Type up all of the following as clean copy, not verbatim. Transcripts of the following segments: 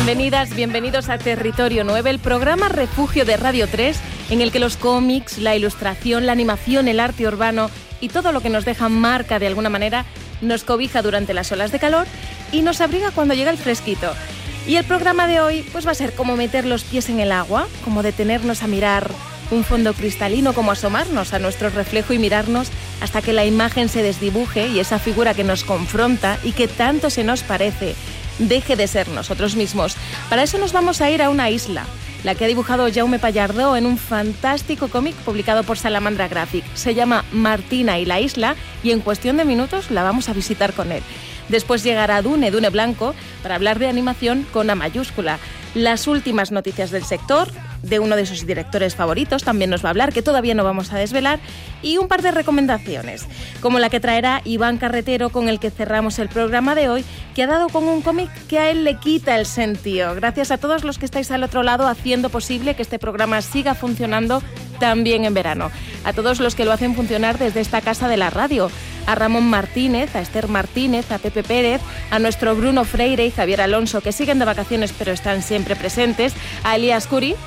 Bienvenidas, bienvenidos a Territorio 9, el programa refugio de Radio 3, en el que los cómics, la ilustración, la animación, el arte urbano y todo lo que nos deja marca de alguna manera nos cobija durante las olas de calor y nos abriga cuando llega el fresquito. Y el programa de hoy pues va a ser como meter los pies en el agua, como detenernos a mirar un fondo cristalino, como asomarnos a nuestro reflejo y mirarnos hasta que la imagen se desdibuje y esa figura que nos confronta y que tanto se nos parece deje de ser nosotros mismos. Para eso nos vamos a ir a una isla, la que ha dibujado Jaume Pallardó en un fantástico cómic publicado por Salamandra Graphic. Se llama Martina y la isla y en cuestión de minutos la vamos a visitar con él. Después llegará Dune Blanco para hablar de animación con A mayúscula. Las últimas noticias del sector, de uno de sus directores favoritos, también nos va a hablar, que todavía no vamos a desvelar, y un par de recomendaciones, como la que traerá Iván Carretero, con el que cerramos el programa de hoy, que ha dado con un cómic que a él le quita el sentido. Gracias a todos los que estáis al otro lado haciendo posible que este programa siga funcionando también en verano. A todos los que lo hacen funcionar desde esta casa de la radio. A Ramón Martínez, a Esther Martínez, a Pepe Pérez, a nuestro Bruno Freire y Javier Alonso, que siguen de vacaciones pero están siempre presentes, a Elías Curi.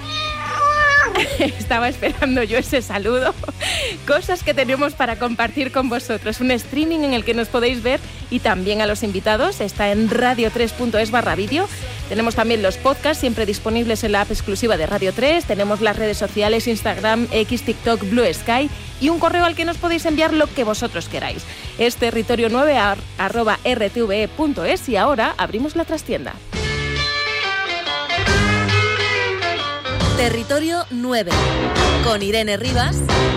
Estaba esperando yo ese saludo. Cosas que tenemos para compartir con vosotros. Un streaming en el que nos podéis ver y también a los invitados. Está en radio3.es/vídeo. Tenemos también los podcasts siempre disponibles en la app exclusiva de Radio 3. Tenemos las redes sociales, Instagram, X, TikTok, Blue Sky y un correo al que nos podéis enviar lo que vosotros queráis. Es territorio9@rtve.es y ahora abrimos la trastienda. Territorio 9, con Irene Rivas